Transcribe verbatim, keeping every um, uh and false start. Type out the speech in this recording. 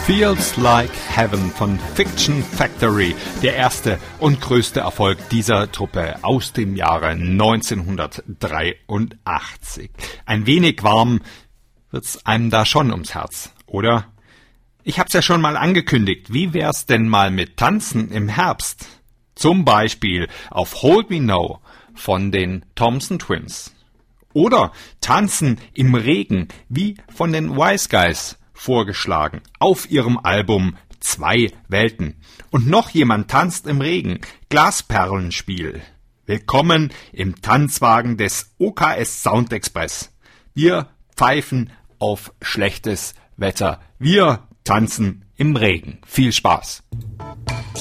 Feels Like Heaven von Fiction Factory, der erste und größte Erfolg dieser Truppe aus dem Jahre neunzehnhundertdreiundachtzig. Ein wenig warm wird's einem da schon ums Herz, oder? Ich hab's ja schon mal angekündigt, wie wär's denn mal mit Tanzen im Herbst? Zum Beispiel auf Hold Me Now von den Thompson Twins. Oder Tanzen im Regen, wie von den Wise Guys vorgeschlagen, auf ihrem Album Zwei Welten. Und noch jemand tanzt im Regen, Glasperlenspiel. Willkommen im Tanzwagen des O K S Sound Express. Wir pfeifen auf schlechtes Wetter. Wir tanzen im Regen. Viel Spaß!